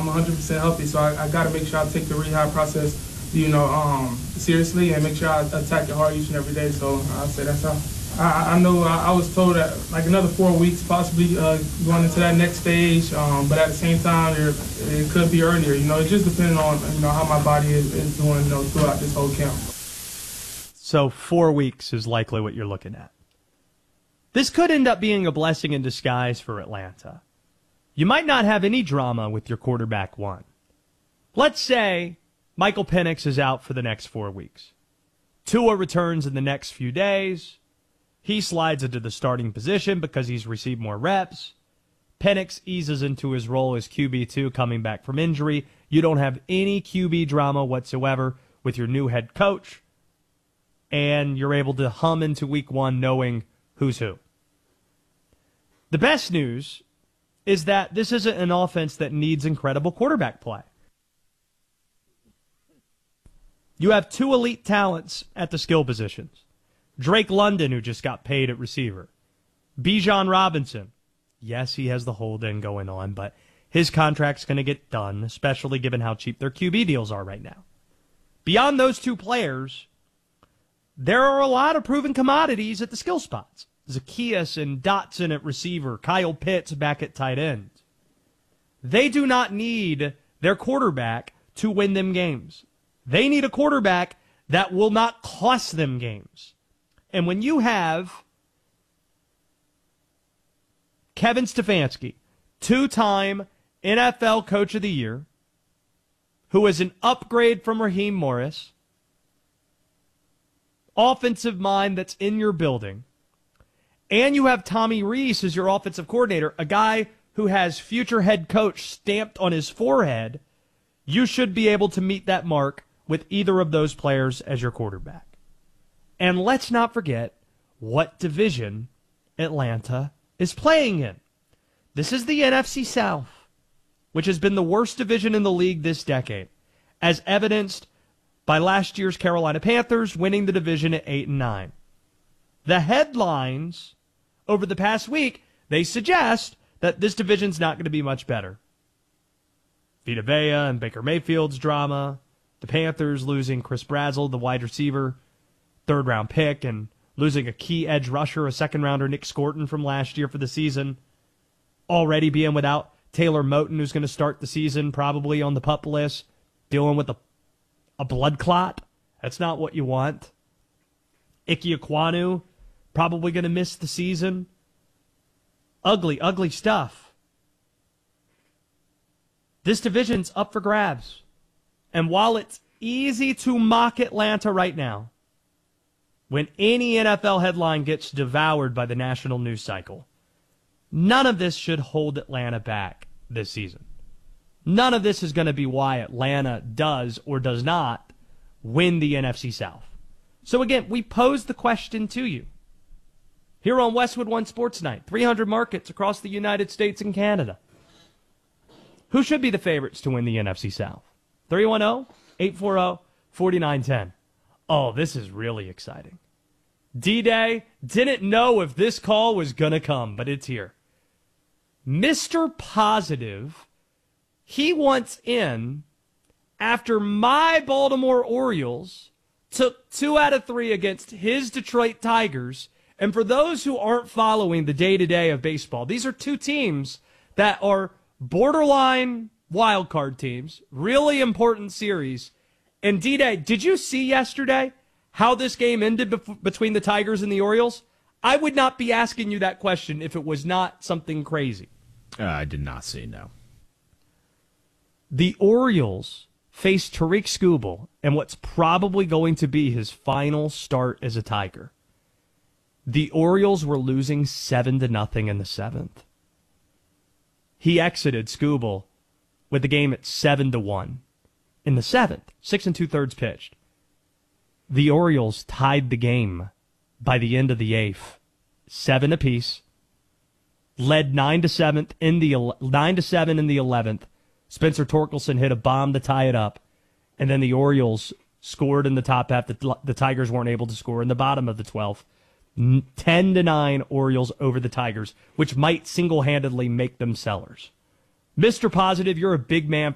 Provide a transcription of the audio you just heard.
100% healthy. So I got to make sure I take the rehab process, seriously, and make sure I attack it hard each and every day. So I'd say that's how. I know I was told that like another 4 weeks, possibly going into that next stage. But at the same time, it could be earlier. It just depends on how my body is doing throughout this whole camp. So 4 weeks is likely what you're looking at. This could end up being a blessing in disguise for Atlanta. You might not have any drama with your quarterback one. Let's say Michael Penix is out for the next 4 weeks. Tua returns in the next few days. He slides into the starting position because he's received more reps. Penix eases into his role as QB2 coming back from injury. You don't have any QB drama whatsoever with your new head coach. And you're able to hum into week one knowing who's who. The best news is that this isn't an offense that needs incredible quarterback play. You have two elite talents at the skill positions. Drake London, who just got paid at receiver. Bijan Robinson. Yes, he has the hold-in going on, but his contract's going to get done, especially given how cheap their QB deals are right now. Beyond those two players, there are a lot of proven commodities at the skill spots. Zaccheaus and Dotson at receiver, Kyle Pitts back at tight end. They do not need their quarterback to win them games. They need a quarterback that will not cost them games. And when you have Kevin Stefanski, two-time NFL Coach of the Year, who is an upgrade from Raheem Morris, offensive mind that's in your building, and you have Tommy Rees as your offensive coordinator, a guy who has future head coach stamped on his forehead, you should be able to meet that mark with either of those players as your quarterback. And let's not forget what division Atlanta is playing in. This is the NFC South, which has been the worst division in the league this decade, as evidenced by last year's Carolina Panthers winning the division at 8-9. The headlines over the past week, they suggest that this division's not going to be much better. Vita Vea and Baker Mayfield's drama, the Panthers losing Chris Brazzell, the wide receiver, third-round pick, and losing a key edge rusher, a second-rounder, Nick Scorton, from last year for the season. Already being without Taylor Moton, who's going to start the season probably on the PUP list, dealing with a blood clot. That's not what you want. Ike Ekwonu, probably going to miss the season. Ugly, ugly stuff. This division's up for grabs. And while it's easy to mock Atlanta right now, when any NFL headline gets devoured by the national news cycle, none of this should hold Atlanta back this season. None of this is going to be why Atlanta does or does not win the NFC South. So again, we pose the question to you. Here on Westwood One Sports Night, 300 markets across the United States and Canada. Who should be the favorites to win the NFC South? 310-840-4910. Oh, this is really exciting. D-Day, didn't know if this call was going to come, but it's here. Mr. Positive, he wants in after my Baltimore Orioles took 2 out of 3 against his Detroit Tigers. And for those who aren't following the day-to-day of baseball, these are two teams that are borderline wild card teams, really important series. And D-Day, did you see yesterday how this game ended between the Tigers and the Orioles? I would not be asking you that question if it was not something crazy. I did not see, no. The Orioles faced Tariq Skubal in what's probably going to be his final start as a Tiger. The Orioles were losing 7-0 in the 7th. He exited Skubal with the game at 7-1 in the 7th, 6 2/3 pitched. The Orioles tied the game by the end of the 8th, 7 apiece. Led 9-7 in the 9-7 in the 11th. Spencer Torkelson hit a bomb to tie it up, and then the Orioles scored in the top half. The Tigers weren't able to score in the bottom of the 12th. 10-9 Orioles over the Tigers, which might single-handedly make them sellers. Mr. Positive, you're a big man